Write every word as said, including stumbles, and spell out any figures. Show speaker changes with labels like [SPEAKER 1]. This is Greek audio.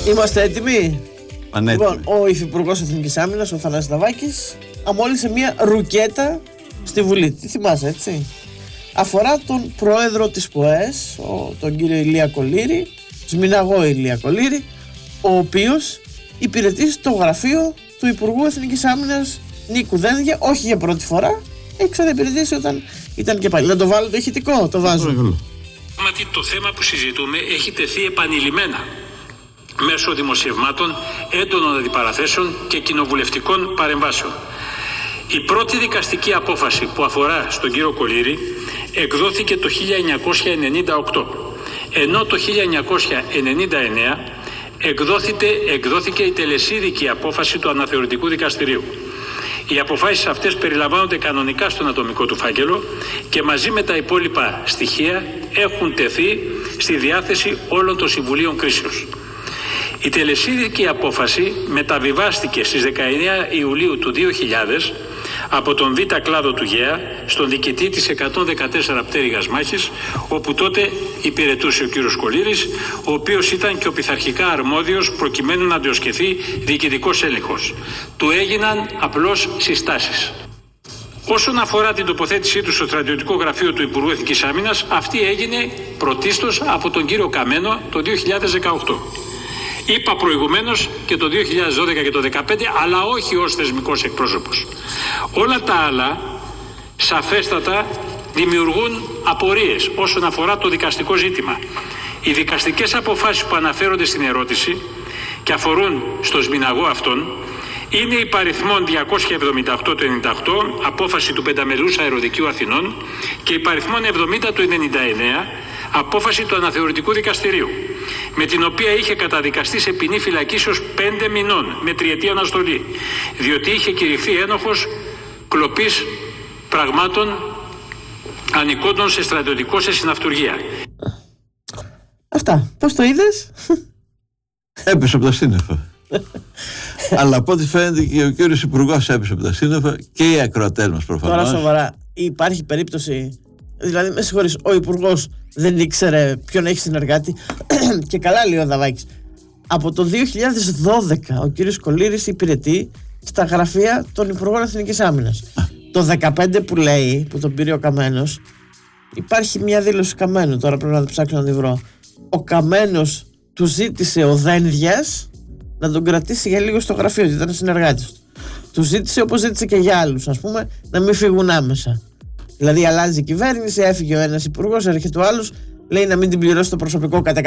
[SPEAKER 1] Είμαστε έτοιμοι.
[SPEAKER 2] Ανέτοιμοι.
[SPEAKER 1] Λοιπόν, ο Υφυπουργός Εθνικής Άμυνας, ο Θανάσης Δαβάκης, αμόλυσε μια ρουκέτα στη Βουλή. Τι θυμάσαι, έτσι? Αφορά τον πρόεδρο της ΠΟΕΣ, ο, τον κύριο Ηλία Κολήρη, Σμιναγό Ηλία Κολήρη, ο οποίος υπηρετεί στο γραφείο του Υπουργού Εθνικής Άμυνας Νίκου Δένδια, όχι για πρώτη φορά, έχει ξαναυπηρετήσει όταν ήταν και πάλι. Να το βάλω το ηχητικό, το βάζω.
[SPEAKER 3] Το θέμα που συζητούμε έχει τεθεί επανειλημμένα μέσω δημοσιευμάτων, έντονων αντιπαραθέσεων και κοινοβουλευτικών παρεμβάσεων. Η πρώτη δικαστική απόφαση που αφορά στον κύριο Κολήρη εκδόθηκε το χίλια εννιακόσια ενενήντα οκτώ, ενώ το χίλια εννιακόσια ενενήντα εννέα εκδόθηκε, εκδόθηκε η τελεσίδικη απόφαση του αναθεωρητικού δικαστηρίου. Οι αποφάσεις αυτές περιλαμβάνονται κανονικά στον ατομικό του φάκελο και μαζί με τα υπόλοιπα στοιχεία έχουν τεθεί στη διάθεση όλων των Συμβουλίων Κρίσεως. Η τελεσίδικη απόφαση μεταβιβάστηκε στις δεκαεννέα Ιουλίου του δύο χιλιάδες από τον Β' κλάδο του ΓΕΑ στον διοικητή της εκατόν δεκατέσσερα πτέρυγας μάχης, όπου τότε υπηρετούσε ο κύριος Κολήρης, ο οποίος ήταν και ο πειθαρχικά αρμόδιος προκειμένου να διοσκεθεί διοικητικός έλεγχος. Του έγιναν απλώς συστάσεις. Όσον αφορά την τοποθέτησή του στο στρατιωτικό γραφείο του Υπουργού Εθνικής Άμυνας, αυτή έγινε πρωτίστως από τον κύριο Καμένο το δύο χιλιάδες δεκαοκτώ. Είπα προηγουμένως και το δύο χιλιάδες δώδεκα και το δύο χιλιάδες δεκαπέντε, αλλά όχι ως θεσμικός εκπρόσωπος. Όλα τα άλλα, σαφέστατα, δημιουργούν απορίες όσον αφορά το δικαστικό ζήτημα. Οι δικαστικές αποφάσεις που αναφέρονται στην ερώτηση και αφορούν στο σμιναγό αυτόν είναι η παριθμόν διακόσια εβδομήντα οκτώ του ενενήντα οκτώ, απόφαση του Πενταμελούς Αεροδικείου Αθηνών, και η παριθμόν εβδομήντα του ενενήντα εννέα, απόφαση του Αναθεωρητικού Δικαστηρίου, με την οποία είχε καταδικαστεί σε ποινή φυλακίσεως πέντε μηνών με τριετή αναστολή, διότι είχε κηρυχθεί ένοχος κλοπής πραγμάτων ανηκόντων σε στρατιωτικό σε συναυτουργία.
[SPEAKER 1] Αυτά. Πώς το είδες?
[SPEAKER 2] Έπεσε από τα σύννεφα. Αλλά από ό,τι φαίνεται και ο κύριος Υπουργός έπεσε από τα σύννεφα και οι ακροατές μας προφανώς.
[SPEAKER 1] Τώρα σοβαρά, υπάρχει περίπτωση, δηλαδή με συγχωρείς, ο Υπουργός δεν ήξερε ποιον έχει συνεργάτη? Και καλά λέει ο Δαβάκης. Από το δύο χιλιάδες δώδεκα ο κύριος Κολήρης υπηρετεί στα γραφεία των Υπουργών Εθνικής Άμυνας. Το δεκαπέντε που λέει, που τον πήρε ο Καμένος, υπάρχει μια δήλωση Καμένου, τώρα πρέπει να το ψάξω να τη βρω. Ο Καμένος του ζήτησε ο Δένδιας να τον κρατήσει για λίγο στο γραφείο, γιατί ήταν συνεργάτης του. Του ζήτησε, όπως ζήτησε και για άλλους, ας πούμε, να μην φύγουν άμεσα. Δηλαδή αλλάζει η κυβέρνηση, έφυγε ο ένας υπουργός, έρχεται ο άλλος, λέει να μην την πληρώσει το προσωπικό κατά